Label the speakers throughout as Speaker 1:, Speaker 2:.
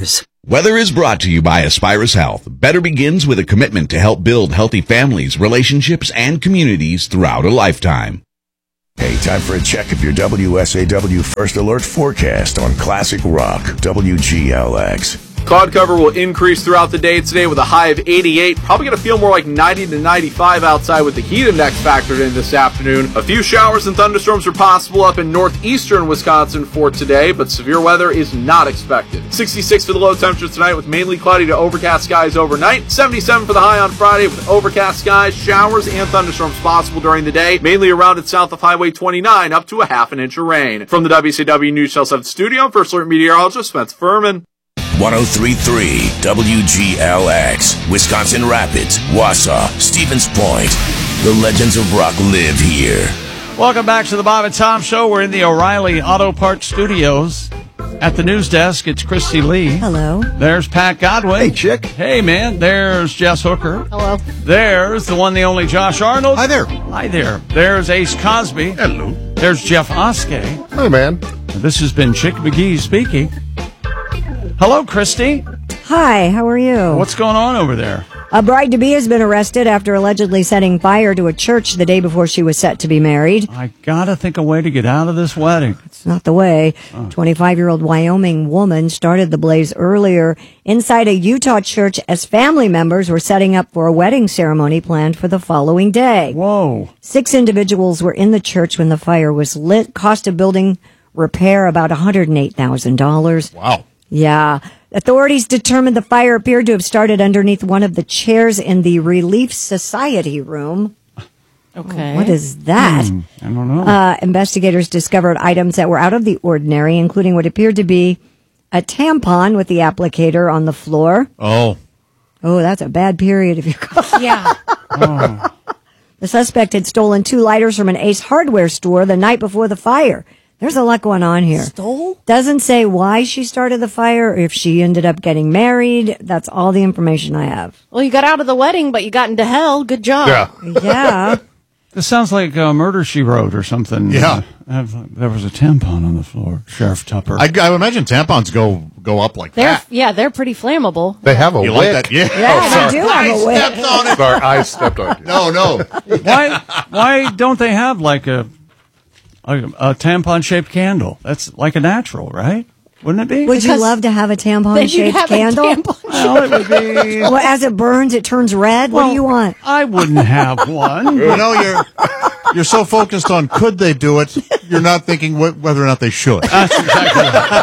Speaker 1: Weather is brought to you by Aspirus Health. Better begins with a commitment to help build healthy families, relationships, and communities throughout a lifetime.
Speaker 2: Hey, time for a check of your WSAW First Alert forecast on Classic Rock, WGLX.
Speaker 3: Cloud cover will increase throughout the day today with a high of 88. Probably going to feel more like 90 to 95 outside with the heat index factored in this afternoon. A few showers and thunderstorms are possible up in northeastern Wisconsin for today, but severe weather is not expected. 66 for the low temperature tonight with mainly cloudy to overcast skies overnight. 77 for the high on Friday with overcast skies, showers, and thunderstorms possible during the day, mainly around and south of Highway 29, up to a half an inch of rain. From the WCW News Channel 7 studio, I'm First Alert meteorologist Spencer Furman.
Speaker 2: 103.3 WGLX, Wisconsin Rapids, Wausau, Stevens Point. The legends of rock live here.
Speaker 4: Welcome back to the Bob and Tom Show. We're in the O'Reilly Auto Parts Studios. At the news desk, it's Christy Lee.
Speaker 5: Hello.
Speaker 4: There's Pat Godwin.
Speaker 6: Hey, chick.
Speaker 4: Hey, man. There's Jess Hooker.
Speaker 5: Hello.
Speaker 4: There's the one, the only Josh Arnold.
Speaker 6: Hi there.
Speaker 4: Hi there. There's Ace Cosby.
Speaker 6: Hello.
Speaker 4: There's Jeff Oskey.
Speaker 6: Hi, man.
Speaker 4: This has been Chick McGee speaking. Hello, Christy.
Speaker 5: Hi, how are you?
Speaker 4: What's going on over there?
Speaker 5: A bride-to-be has been arrested after allegedly setting fire to a church the day before she was set to be married.
Speaker 4: I gotta think a way to get out of this wedding.
Speaker 5: It's not the way. 25-year-old Wyoming woman started the blaze earlier inside a Utah church as family members were setting up for a wedding ceremony planned for the following day.
Speaker 4: Whoa.
Speaker 5: 6 individuals were in the church when the fire was lit. Cost of building repair about $108,000.
Speaker 6: Wow.
Speaker 5: Yeah. Authorities determined the fire appeared to have started underneath one of the chairs in the Relief Society room.
Speaker 7: Okay.
Speaker 5: What is that?
Speaker 4: I don't know.
Speaker 5: Investigators discovered items that were out of the ordinary, including what appeared to be a tampon with the applicator on the floor.
Speaker 6: Oh.
Speaker 5: Oh, that's a bad period if you're
Speaker 7: Yeah.
Speaker 5: The suspect had stolen 2 lighters from an Ace Hardware store the night before the fire. There's a lot going on here.
Speaker 7: Stole?
Speaker 5: Doesn't say why she started the fire or if she ended up getting married. That's all the information I have.
Speaker 7: Well, you got out of the wedding, but you got into hell. Good job.
Speaker 6: Yeah.
Speaker 5: Yeah.
Speaker 4: This sounds like Murder, She Wrote or something.
Speaker 6: Yeah.
Speaker 4: There was a tampon on the floor. Sheriff Tupper.
Speaker 6: I imagine tampons go up like that.
Speaker 7: They're pretty flammable.
Speaker 8: They have a
Speaker 6: You
Speaker 8: wick.
Speaker 6: like that? Yeah.
Speaker 5: Yeah, they do have a wick.
Speaker 6: Stepped on it.
Speaker 8: Sorry, I stepped on you.
Speaker 6: No.
Speaker 4: Why don't they have like a tampon-shaped candle? That's like a natural, right? Wouldn't it be?
Speaker 5: Would you
Speaker 7: Because
Speaker 5: love to have a
Speaker 7: Then you'd
Speaker 5: tampon-shaped
Speaker 7: have
Speaker 5: candle?
Speaker 7: a tampon.
Speaker 4: Well, it would be.
Speaker 5: Well, as it burns, it turns red. What do you want?
Speaker 4: I wouldn't have one.
Speaker 6: You know, you're so focused on could they do it, you're not thinking whether or not they should.
Speaker 4: That's exactly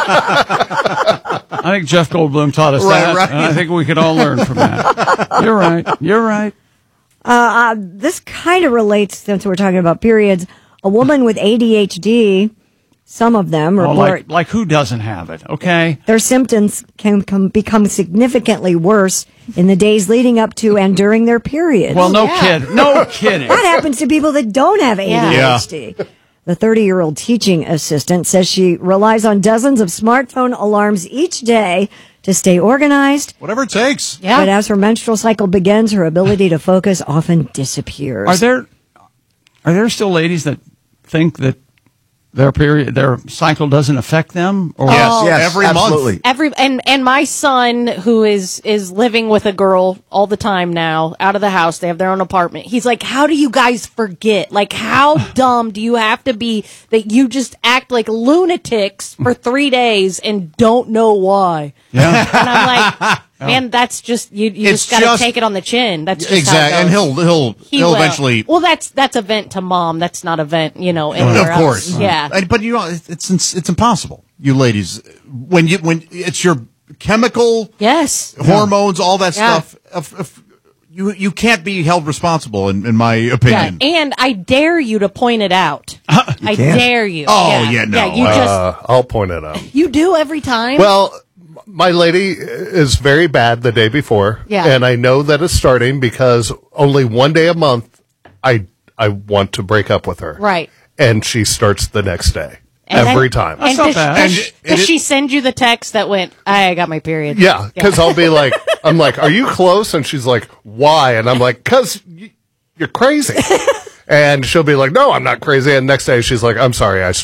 Speaker 4: right. I think Jeff Goldblum taught us that.
Speaker 6: Right.
Speaker 4: And I think we could all learn from that. You're right.
Speaker 5: This kind of relates, since we're talking about periods. A woman with ADHD, some of them
Speaker 4: Oh,
Speaker 5: report
Speaker 4: like who doesn't have it? Okay.
Speaker 5: their symptoms can become significantly worse in the days leading up to and during their period.
Speaker 4: Well, no kidding.
Speaker 5: that happens to people that don't have ADHD. The 30-year-old teaching assistant says she relies on dozens of smartphone alarms each day to stay organized.
Speaker 6: Whatever it takes.
Speaker 7: Yeah.
Speaker 5: But as her menstrual cycle begins, her ability to focus often disappears.
Speaker 4: Are there still ladies that think that their cycle doesn't affect them? Or
Speaker 6: Yes, every
Speaker 8: absolutely.
Speaker 6: month.
Speaker 7: And my son, who is living with a girl all the time now, out of the house, they have their own apartment. He's like, how do you guys forget? Like, how dumb do you have to be that you just act like lunatics for 3 days and don't know why?
Speaker 4: Yeah.
Speaker 7: And I'm like, man, that's just you
Speaker 6: It's
Speaker 7: just got to
Speaker 6: just-
Speaker 7: take it on the chin. That's just
Speaker 6: Exactly.
Speaker 7: how it
Speaker 6: And
Speaker 7: goes.
Speaker 6: he'll
Speaker 7: will.
Speaker 6: eventually.
Speaker 7: Well, that's a vent to mom. That's not a vent, anywhere
Speaker 6: Of course.
Speaker 7: else. Yeah.
Speaker 6: But it's impossible. You ladies, when it's your chemical
Speaker 7: Yes.
Speaker 6: hormones, all that
Speaker 7: Yeah.
Speaker 6: stuff. You can't be held responsible, in my opinion.
Speaker 7: Yeah, and I dare you to point it out. I dare you.
Speaker 6: Oh, yeah, no.
Speaker 7: Yeah, you just
Speaker 8: I'll point it out.
Speaker 7: you do every time.
Speaker 8: Well, my lady is very bad the day before.
Speaker 7: Yeah.
Speaker 8: And I know that it's starting because only one day a month I want to break up with her.
Speaker 7: Right.
Speaker 8: And she starts the next day.
Speaker 7: And
Speaker 8: every
Speaker 7: then-
Speaker 8: time.
Speaker 7: And
Speaker 4: not
Speaker 7: does,
Speaker 4: bad.
Speaker 7: does she send you the text that went, I got my period?
Speaker 8: Yeah, because I'll be like, I'm like, are you close? And she's like, why? And I'm like, because you're crazy. And she'll be like, no, I'm not crazy. And next day she's like, I'm sorry, I started.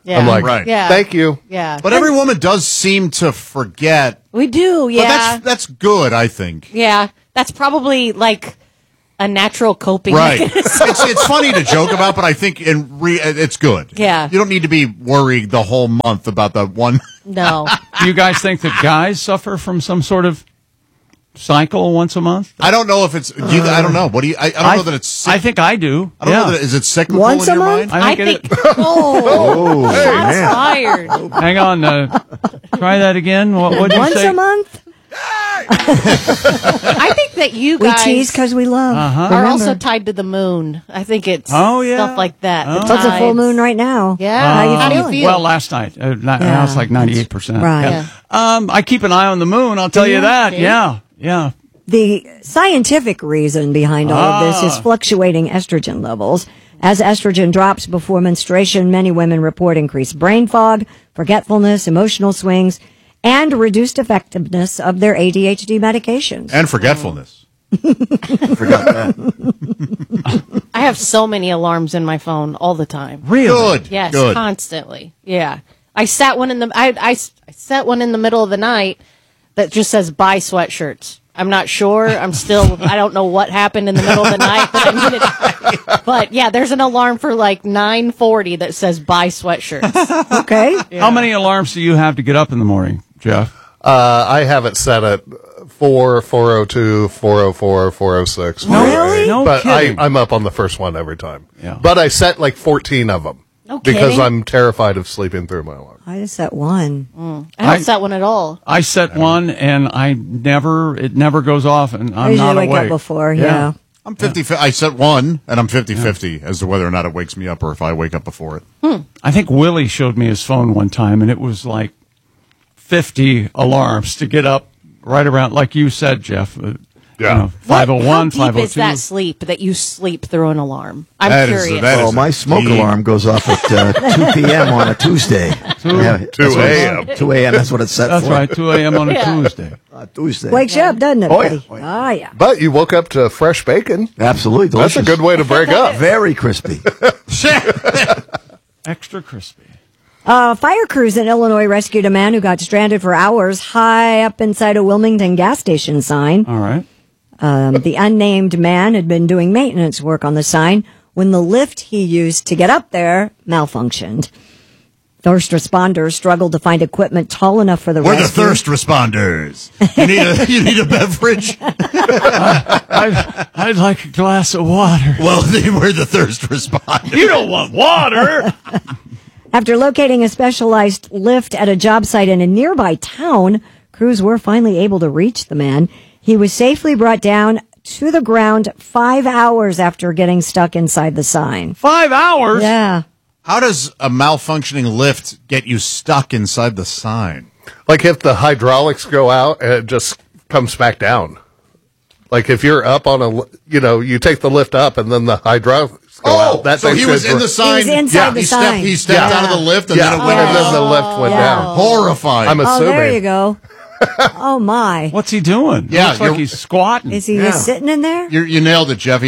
Speaker 7: Yeah.
Speaker 8: I'm like,
Speaker 6: Right.
Speaker 7: Yeah.
Speaker 8: thank you.
Speaker 7: Yeah.
Speaker 6: But every woman does seem to forget.
Speaker 7: We do, yeah.
Speaker 6: But that's good, I think.
Speaker 7: Yeah. That's probably like a natural coping
Speaker 6: Right.
Speaker 7: mechanism.
Speaker 6: It's funny to joke about, but I think it's good.
Speaker 7: Yeah.
Speaker 6: You don't need to be worried the whole month about the one.
Speaker 7: No.
Speaker 4: Do you guys think that guys suffer from some sort of cycle once a month?
Speaker 6: I don't know if it's. I don't know. What do you? I don't know that it's.
Speaker 4: I think I do.
Speaker 6: I don't know that is it cyclical
Speaker 5: Once
Speaker 6: in
Speaker 5: a
Speaker 6: your
Speaker 5: month?
Speaker 6: mind?
Speaker 7: I think. Oh,
Speaker 9: hey,
Speaker 7: shots
Speaker 9: man.
Speaker 7: fired.
Speaker 4: Hang on. Try that again. What'd you
Speaker 5: Once
Speaker 4: say?
Speaker 5: a month?
Speaker 7: I think that you
Speaker 5: We
Speaker 7: guys
Speaker 5: tease because we love.
Speaker 4: Uh-huh.
Speaker 7: are
Speaker 5: Remember.
Speaker 7: also tied to the moon. I think it's
Speaker 4: Oh, yeah.
Speaker 7: stuff like that.
Speaker 4: Oh.
Speaker 7: The
Speaker 5: It's a full
Speaker 7: tides.
Speaker 5: moon right now.
Speaker 7: Yeah.
Speaker 5: How you feeling?
Speaker 4: Well, last night. Now it's like 98%.
Speaker 5: Right.
Speaker 4: Yeah. I keep an eye on the moon. I'll tell you
Speaker 5: Yeah.
Speaker 4: that.
Speaker 7: See?
Speaker 4: Yeah. Yeah.
Speaker 5: The scientific reason behind all of this is fluctuating estrogen levels. As estrogen drops before menstruation, many women report increased brain fog, forgetfulness, emotional swings, and reduced effectiveness of their ADHD medications.
Speaker 6: And forgetfulness.
Speaker 9: Forgot that.
Speaker 7: I have so many alarms in my phone all the time.
Speaker 4: Really?
Speaker 6: Good.
Speaker 7: Yes,
Speaker 6: Good.
Speaker 7: constantly. Yeah. I set one in the I set one in the middle of the night that just says buy sweatshirts. I'm not sure. I don't know what happened in the middle of the night, but yeah, there's an alarm for like 9:40 that says buy sweatshirts.
Speaker 5: Okay.
Speaker 4: How many alarms do you have to get up in the morning, Jeff?
Speaker 8: I have it set at 4, 4:02, 4:04, 4:06.
Speaker 5: Really?
Speaker 4: No
Speaker 8: But
Speaker 4: kidding.
Speaker 8: I'm up on the first one every time.
Speaker 4: Yeah.
Speaker 8: But I set like 14 of them.
Speaker 7: No
Speaker 8: because
Speaker 7: kidding.
Speaker 8: I'm terrified of sleeping through my alarm.
Speaker 5: I just set one.
Speaker 7: I don't set one at all.
Speaker 4: I set one, and it never goes off, and
Speaker 5: I
Speaker 4: I'm
Speaker 5: usually
Speaker 4: not
Speaker 5: wake
Speaker 4: awake.
Speaker 5: up before, yeah.
Speaker 6: I'm 50. I set one, and I'm 50-50 as to whether or not it wakes me up or if I wake up before it.
Speaker 4: I think Willie showed me his phone one time, and it was like 50 alarms to get up right around, like you said, Jeff.
Speaker 8: Yeah.
Speaker 4: 501,
Speaker 7: How deep is
Speaker 4: 502.
Speaker 7: that sleep that you sleep through an alarm? I'm
Speaker 6: That is-
Speaker 7: curious.
Speaker 6: that is-
Speaker 9: Oh, my smoke
Speaker 6: deep.
Speaker 9: alarm goes off at 2 p.m. on a Tuesday. Yeah, that's
Speaker 8: 2
Speaker 9: what it's-
Speaker 8: a.m..
Speaker 9: 2 a.m. That's what it's set
Speaker 4: That's
Speaker 9: for.
Speaker 4: right, 2 a.m. on a
Speaker 7: Yeah.
Speaker 4: Tuesday.
Speaker 9: Tuesday.
Speaker 5: Wakes you up, doesn't it,
Speaker 9: Oh, yeah.
Speaker 5: buddy?
Speaker 9: Oh, yeah.
Speaker 5: Oh, yeah.
Speaker 8: But you woke up to fresh bacon.
Speaker 9: Absolutely delicious.
Speaker 8: That's a good way to break up.
Speaker 9: Very crispy.
Speaker 4: Extra crispy.
Speaker 5: Fire crews in Illinois rescued a man who got stranded for hours high up inside a Wilmington gas station sign.
Speaker 4: All right.
Speaker 5: The unnamed man had been doing maintenance work on the sign when the lift he used to get up there malfunctioned. First responders struggled to find equipment tall enough for the
Speaker 6: We're the
Speaker 5: rescue.
Speaker 6: thirst responders. You need a beverage?
Speaker 4: I'd like a glass of water.
Speaker 6: Well, we're the thirst responders.
Speaker 4: You don't want water.
Speaker 5: After locating a specialized lift at a job site in a nearby town, crews were finally able to reach the man. He was safely brought down to the ground 5 hours after getting stuck inside the sign.
Speaker 4: 5 hours?
Speaker 5: Yeah.
Speaker 6: How does a malfunctioning lift get you stuck inside the sign?
Speaker 8: Like if the hydraulics go out and it just comes back down. Like if you're up on you take the lift up and then the hydraulics go out. That
Speaker 6: so
Speaker 8: thing's
Speaker 6: he was
Speaker 8: good
Speaker 6: in
Speaker 8: for-
Speaker 6: the sign.
Speaker 5: He was inside the
Speaker 6: he
Speaker 5: sign.
Speaker 6: He stepped
Speaker 5: Yeah.
Speaker 6: out of the lift and
Speaker 8: Yeah,
Speaker 6: then it went
Speaker 8: and
Speaker 6: in.
Speaker 8: then the lift went
Speaker 5: Yeah.
Speaker 8: down.
Speaker 6: Horrifying.
Speaker 8: I'm
Speaker 5: Oh,
Speaker 8: assuming.
Speaker 5: there you go. Oh, my.
Speaker 4: What's he doing?
Speaker 6: Yeah,
Speaker 4: Looks like
Speaker 6: you're-
Speaker 4: he's squatting.
Speaker 5: Is he just sitting in there?
Speaker 6: You nailed it, Jeff.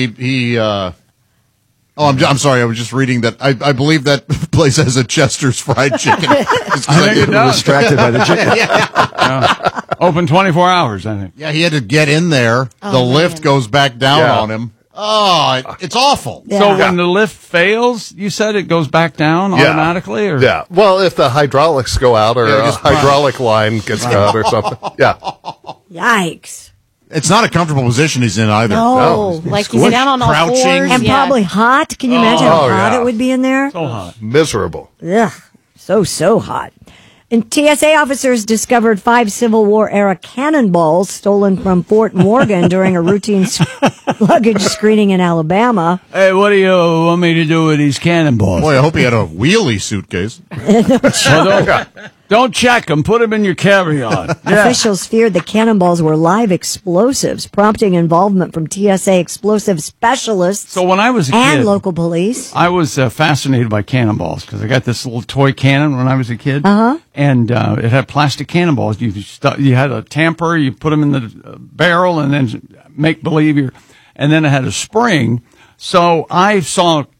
Speaker 6: I'm sorry. I was just reading that. I believe that place has a Chester's fried chicken. It's 'cause
Speaker 4: I think it does.
Speaker 9: Distracted by the chicken.
Speaker 4: Open 24 hours, I think.
Speaker 6: Yeah, he had to get in there. The lift goes back down
Speaker 8: Yeah.
Speaker 6: on him. Oh, it's awful.
Speaker 5: Yeah.
Speaker 4: So when the lift fails, you said it goes back down
Speaker 8: Yeah.
Speaker 4: automatically? Or?
Speaker 8: Yeah. Well, if the hydraulics go out or
Speaker 6: Yeah,
Speaker 8: a
Speaker 6: just-
Speaker 8: hydraulic line gets cut or something. Yeah.
Speaker 5: Yikes.
Speaker 6: It's not a comfortable position he's in either.
Speaker 7: No, like he's
Speaker 6: Squish,
Speaker 7: down on all
Speaker 6: crouching.
Speaker 7: fours.
Speaker 5: And
Speaker 7: yeah.
Speaker 5: probably hot. Can you imagine how
Speaker 8: Oh,
Speaker 5: hot
Speaker 8: yeah.
Speaker 5: it would be in there?
Speaker 4: So hot.
Speaker 8: Miserable.
Speaker 5: Ugh, so hot. And TSA officers discovered 5 Civil War era cannonballs stolen from Fort Morgan during a routine luggage screening in Alabama.
Speaker 4: Hey, what do you want me to do with these cannonballs?
Speaker 6: Boy, I hope he had a wheelie suitcase.
Speaker 4: Well, don't check them. Put them in your carry-on.
Speaker 5: Officials feared the cannonballs were live explosives, prompting involvement from TSA explosive specialists
Speaker 4: So when I was a
Speaker 5: and
Speaker 4: kid,
Speaker 5: local police.
Speaker 4: I was fascinated by cannonballs because I got this little toy cannon when I was a kid. And it had plastic cannonballs. You had a tamper, you put them in the barrel, and then make believe and then it had a spring. So I saw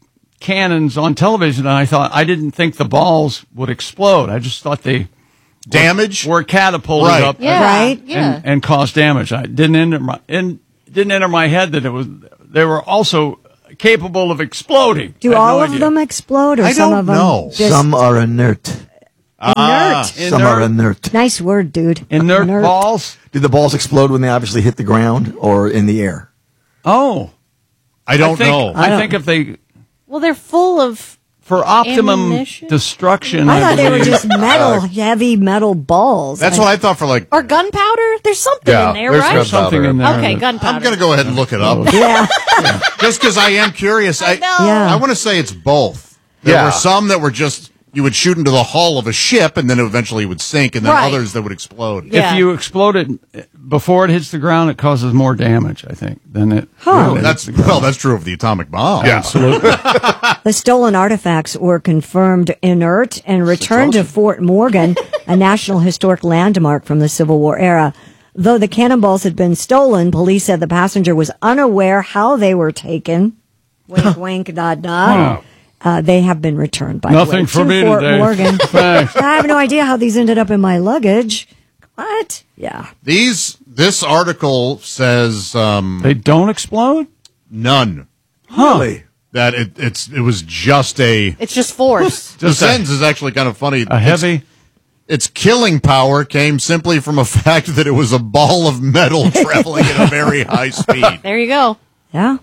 Speaker 4: cannons on television, and I didn't think the balls would explode. I just thought they were catapulted up and caused damage. It didn't enter my head that they were also capable of exploding.
Speaker 5: Do all of them explode, or some of them?
Speaker 9: No, some are inert.
Speaker 5: Inert.
Speaker 9: Some are inert.
Speaker 5: Nice word, dude.
Speaker 4: Inert balls.
Speaker 9: Did the balls explode when they obviously hit the ground or in the air?
Speaker 4: Oh,
Speaker 6: I don't know.
Speaker 4: I think if they
Speaker 7: they're full of
Speaker 4: for optimum
Speaker 7: ammunition?
Speaker 4: Destruction.
Speaker 5: I thought they were just heavy metal balls.
Speaker 6: That's what I thought for like.
Speaker 7: Or gunpowder? There's something in there, right?
Speaker 4: There's something in there.
Speaker 7: Okay, gunpowder.
Speaker 6: I'm going to go ahead and look it up.
Speaker 5: Yeah.
Speaker 6: Just because I am curious. I want to say it's both. There were some that were just, you would shoot into the hull of a ship and then eventually it would sink, and then others that would explode.
Speaker 4: If you explode it before it hits the ground, it causes more damage, I think, than it
Speaker 5: Huh.
Speaker 6: That's true of the atomic bomb.
Speaker 4: Yeah, absolutely.
Speaker 5: The stolen artifacts were confirmed inert and returned to Fort Morgan, a National Historic Landmark from the Civil War era. Though the cannonballs had been stolen, police said the passenger was unaware how they were taken. Wink, wink, nod, nod. They have been returned, by the way,
Speaker 4: Nothing for
Speaker 5: to
Speaker 4: me
Speaker 5: Fort
Speaker 4: today.
Speaker 5: Morgan.
Speaker 4: Thanks.
Speaker 5: I have no idea how these ended up in my luggage. What? Yeah.
Speaker 6: This article says
Speaker 4: they don't explode?
Speaker 6: None.
Speaker 9: Really?
Speaker 6: That it was just a.
Speaker 7: It's just force.
Speaker 6: The sentence is actually kind of funny.
Speaker 4: A heavy.
Speaker 6: Its killing power came simply from a fact that it was a ball of metal traveling at a very high speed.
Speaker 7: There you go.
Speaker 5: Yeah.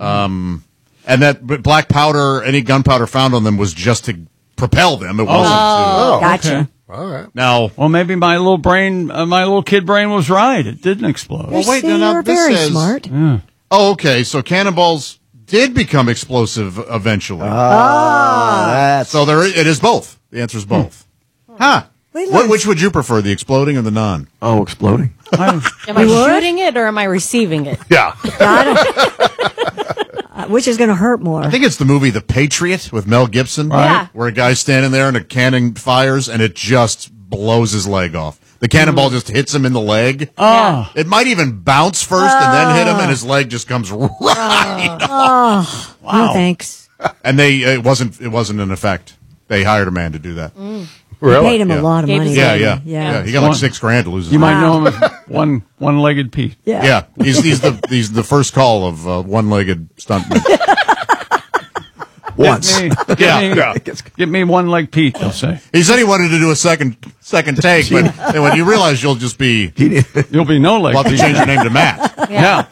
Speaker 6: And that black powder, any gunpowder found on them was just to propel them. It wasn't to.
Speaker 5: Gotcha.
Speaker 4: Okay.
Speaker 8: All right.
Speaker 6: Now,
Speaker 4: well, maybe my little kid brain was right. It didn't explode.
Speaker 6: Well, wait,
Speaker 5: See,
Speaker 6: now
Speaker 5: you're
Speaker 6: this
Speaker 5: very
Speaker 6: says-
Speaker 5: smart.
Speaker 4: Yeah.
Speaker 6: oh, okay. So cannonballs did become explosive eventually.
Speaker 9: That's
Speaker 6: So it is both. The answer is both. Huh.
Speaker 5: We learned-
Speaker 6: Which would you prefer, the exploding or the non?
Speaker 9: exploding.
Speaker 7: Am I shooting it or am I receiving it?
Speaker 6: Yeah.
Speaker 5: Which is going to hurt more?
Speaker 6: I think it's the movie The Patriot with Mel Gibson,
Speaker 7: Yeah.
Speaker 6: where a guy's standing there and a cannon fires and it just blows his leg off. The cannonball just hits him in the leg.
Speaker 4: Ah.
Speaker 6: It might even bounce first and then hit him, and his leg just comes right off.
Speaker 5: No thanks.
Speaker 6: And it wasn't an effect. They hired a man to do that.
Speaker 5: We paid him a lot of
Speaker 7: Gave
Speaker 5: money.
Speaker 7: us
Speaker 6: Yeah,
Speaker 7: money.
Speaker 6: yeah. He got like $6,000 to lose his
Speaker 4: You
Speaker 6: leg.
Speaker 4: might know him as one-legged Pete.
Speaker 6: Yeah, he's the first call of one-legged stuntman.
Speaker 9: Once.
Speaker 4: Get me one-leg Pete, they'll say.
Speaker 6: He said he wanted to do a second take, but then when you realize you'll just be,
Speaker 4: You'll be no-leg
Speaker 6: we'll have to
Speaker 4: Pete.
Speaker 6: change your name to Matt.
Speaker 4: Yeah.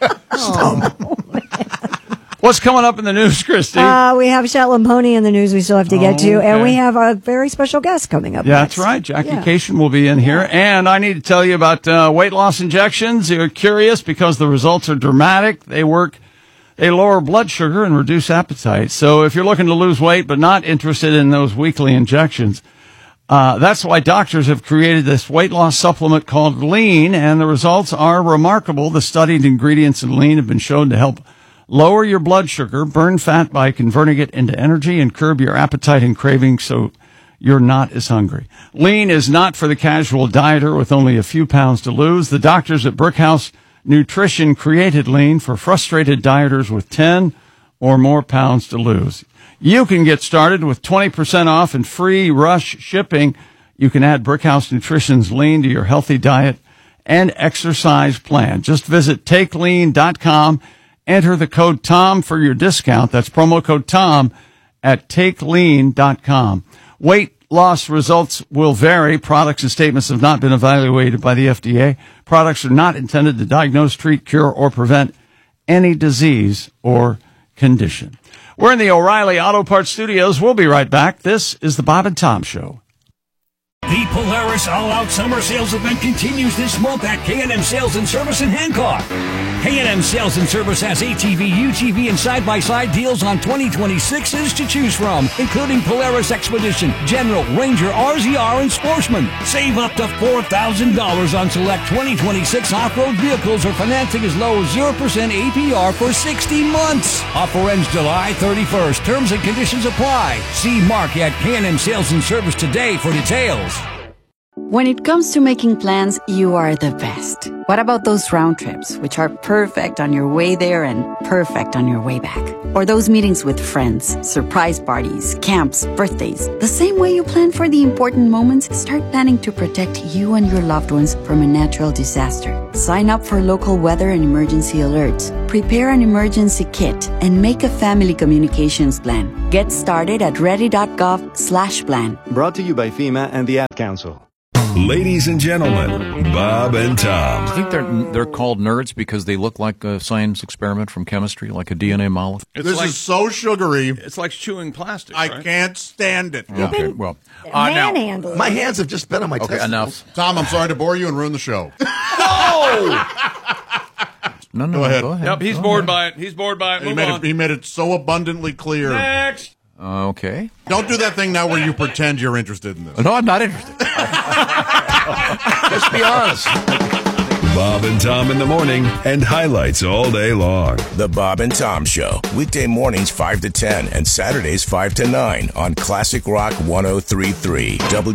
Speaker 4: What's coming up in the news, Christy?
Speaker 5: We have Shetland Pony in the news we still have to get to, and
Speaker 4: Okay.
Speaker 5: we have a very special guest coming up
Speaker 4: Yeah,
Speaker 5: next.
Speaker 4: that's right. Jackie Cation will be in here. And I need to tell you about weight loss injections. You're curious because the results are dramatic. They lower blood sugar and reduce appetite. So if you're looking to lose weight but not interested in those weekly injections, that's why doctors have created this weight loss supplement called Lean, and the results are remarkable. The studied ingredients in Lean have been shown to help lower your blood sugar, burn fat by converting it into energy, and curb your appetite and cravings so you're not as hungry. Lean is not for the casual dieter with only a few pounds to lose. The doctors at Brickhouse Nutrition created Lean for frustrated dieters with 10 or more pounds to lose. You can get started with 20% off and free rush shipping. You can add Brickhouse Nutrition's Lean to your healthy diet and exercise plan. Just visit takelean.com. Enter the code TOM for your discount. That's promo code TOM at takelean.com. Weight loss results will vary. Products and statements have not been evaluated by the FDA. Products are not intended to diagnose, treat, cure, or prevent any disease or condition. We're in the O'Reilly Auto Parts Studios. We'll be right back. This is the Bob and Tom Show.
Speaker 10: The Polaris All-Out Summer Sales Event continues this month at K&M Sales and Service in Hancock. K&M Sales and Service has ATV, UTV, and side-by-side deals on 2026s to choose from, including Polaris Expedition, General, Ranger, RZR, and Sportsman. Save up to $4,000 on select 2026 off-road vehicles or financing as low as 0% APR for 60 months. Offer ends July 31st. Terms and conditions apply. See Mark at K&M Sales and Service today for details.
Speaker 11: When it comes to making plans, you are the best. What about those round trips, which are perfect on your way there and perfect on your way back? Or those meetings with friends, surprise parties, camps, birthdays. The same way you plan for the important moments, start planning to protect you and your loved ones from a natural disaster. Sign up for local weather and emergency alerts. Prepare an emergency kit and make a family communications plan. Get started at ready.gov/plan.
Speaker 12: Brought to you by FEMA and the Ad Council.
Speaker 2: Ladies and gentlemen, Bob and Tom.
Speaker 13: I think they're called nerds because they look like a science experiment from chemistry, like a DNA molecule.
Speaker 6: This is so sugary.
Speaker 4: It's like chewing plastic.
Speaker 6: I can't stand it.
Speaker 13: Okay, well,
Speaker 5: manhandling.
Speaker 9: My hands have just been on my
Speaker 13: okay,
Speaker 9: testicles.
Speaker 13: enough.
Speaker 6: Tom, I'm sorry to bore you and ruin the show.
Speaker 13: No,
Speaker 6: Go ahead.
Speaker 4: Yep, he's bored by it. He's bored by it. Move on.
Speaker 6: He made it so abundantly clear.
Speaker 4: Next.
Speaker 13: Okay.
Speaker 6: Don't do that thing now where you pretend you're interested in this.
Speaker 13: No, I'm not interested.
Speaker 9: Just be honest.
Speaker 2: Bob and Tom in the morning and highlights all day long. The Bob and Tom Show. Weekday mornings 5 to 10 and Saturdays 5 to 9 on Classic Rock 103.3